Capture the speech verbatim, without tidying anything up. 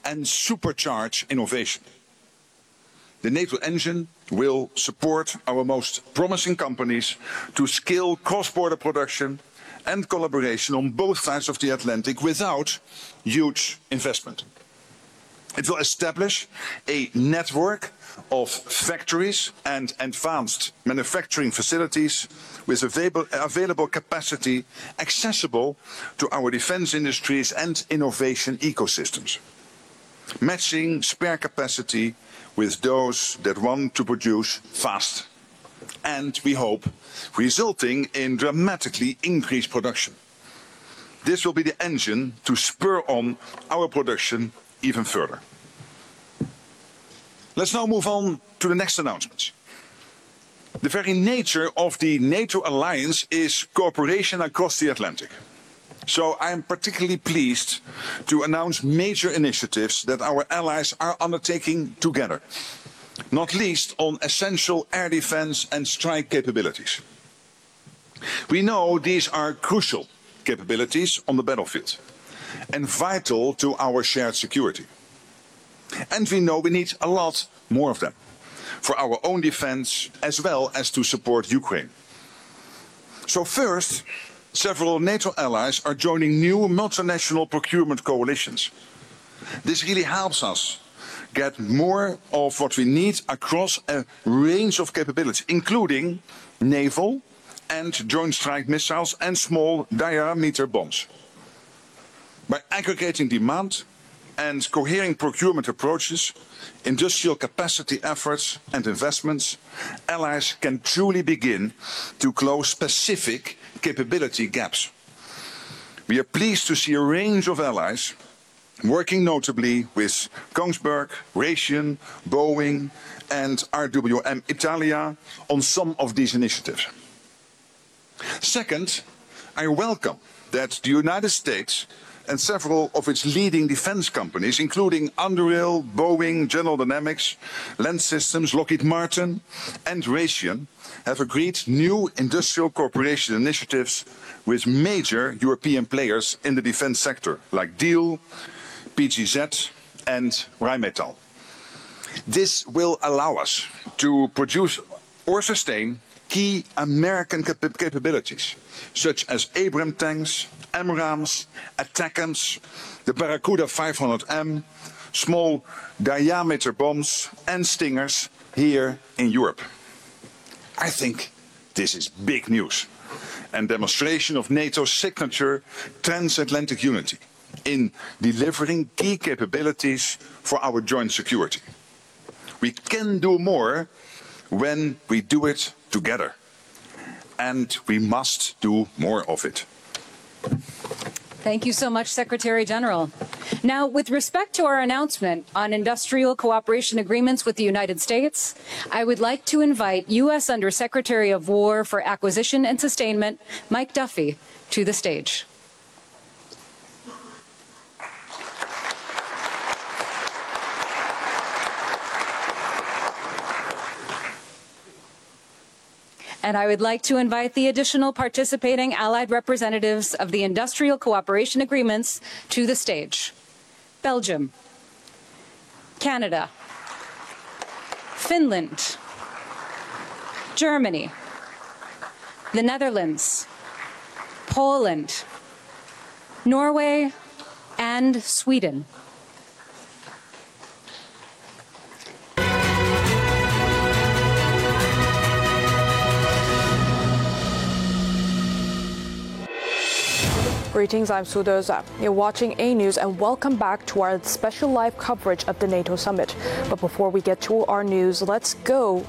and supercharge innovation. The NATO engine will support our most promising companies to scale cross-border production and collaboration on both sides of the Atlantic without huge investment. It will establish a network of factories and advanced manufacturing facilities with available, available capacity accessible to our defense industries and innovation ecosystems, matching spare capacity with those that want to produce fast, and we hope resulting in dramatically increased production. This will be the engine to spur on our production even further. Let's now move on to the next announcements. The very nature of the NATO alliance is cooperation across the Atlantic. So I am particularly pleased to announce major initiatives that our allies are undertaking together, not least on essential air defense and strike capabilities. We know these are crucial capabilities on the battlefield and vital to our shared security. And we know we need a lot more of them for our own defense as well as to support Ukraine. So first, several NATO allies are joining new multinational procurement coalitions. This really helps us get more of what we need across a range of capabilities, including naval and joint strike missiles and small diameter bombs. By aggregating demand and cohering procurement approaches, industrial capacity efforts and investments, allies can truly begin to close specific capability gaps. We are pleased to see a range of allies working notably with Kongsberg, Raytheon, Boeing and R W M Italia on some of these initiatives. Second, I welcome that the United States and several of its leading defense companies, including Anduril, Boeing, General Dynamics, Land Systems, Lockheed Martin and Raytheon, have agreed new industrial cooperation initiatives with major European players in the defense sector, like Diehl, P G Z and Rheinmetall. This will allow us to produce or sustain key American cap capabilities, such as Abrams tanks, AMRAAMs, ATACMS, the Barracuda five hundred M, small diameter bombs and Stingers here in Europe. I think this is big news and demonstration of NATO's signature transatlantic unity in delivering key capabilities for our joint security. We can do more when we do it together, and we must do more of it. Thank you so much, Secretary General. Now, with respect to our announcement on industrial cooperation agreements with the United States, I would like to invite U S Undersecretary of War for Acquisition and Sustainment, Mike Duffy, to the stage. And I would like to invite the additional participating allied representatives of the industrial cooperation agreements to the stage. Belgium, Canada, Finland, Germany, the Netherlands, Poland, Norway, and Sweden. Greetings, I'm Sudoza. You're watching A News and welcome back to our special live coverage of the NATO summit. But before we get to our news, let's go